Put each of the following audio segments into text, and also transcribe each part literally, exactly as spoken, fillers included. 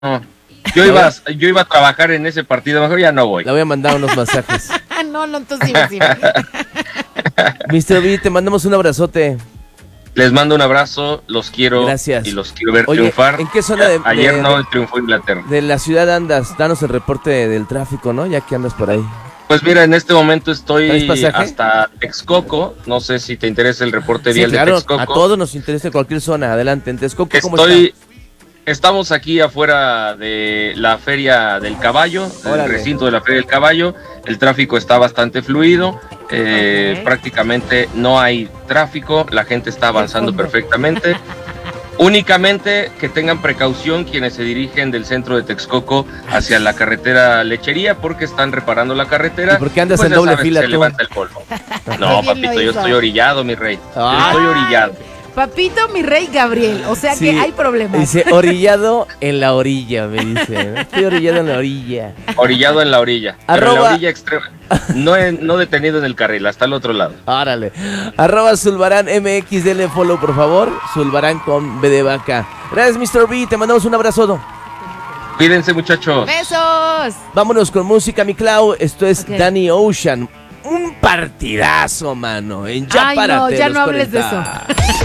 no. Yo iba, a, yo iba a trabajar en ese partido, mejor ya no voy. Le voy a mandar unos masajes. no, no, entonces sí, sí. mister B, te mandamos un abrazote. Les mando un abrazo, los quiero. Gracias. Y los quiero ver Oye, triunfar. ¿en qué zona de, Ayer de, no triunfó Inglaterra. De la ciudad andas? Danos el reporte del tráfico, ¿no? Ya que andas por ahí. Pues mira, en este momento estoy pasaje? hasta Texcoco. No sé si te interesa el reporte Sí, vial claro, de Texcoco. a todos nos interesa cualquier zona. Adelante, en Texcoco, ¿cómo Estoy, está? Estamos aquí afuera de la Feria del Caballo, Órale. el recinto de la Feria del Caballo. El tráfico está bastante fluido. Eh, Ok. Prácticamente no hay tráfico. La gente está avanzando fondo. perfectamente. Únicamente que tengan precaución quienes se dirigen del centro de Texcoco hacia la carretera Lechería, porque están reparando la carretera. ¿Y por qué andas Pues en ya doble sabes, fila se tú? levanta el polvo. No, Qué bien papito, lo yo hizo. estoy orillado, mi rey. Yo Ah. estoy orillado. Papito, mi rey Gabriel. O sea Sí. que hay problemas. Dice, orillado en la orilla, me dice. Estoy orillado en la orilla. Orillado en la orilla. Pero en Arroba- la orilla extrema. No, en- no detenido en el carril, hasta el otro lado. Árale. Arroba Zulbarán M X, denle follow, por favor. Zulbarán con B de vaca. Gracias, mister B. Te mandamos un abrazo. Cuídense, muchachos. ¡Besos! Vámonos con música, mi Clau. Esto es Ok. Danny Ocean. Un partidazo, mano. En Ya Ay, Párate, no, ya los no hables de cuarenta.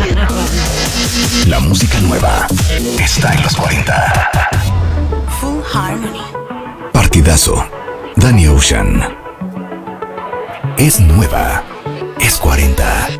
La música nueva está en los cuarenta. Full Harmony. Partidazo. Danny Ocean. Es nueva. Es cuarenta.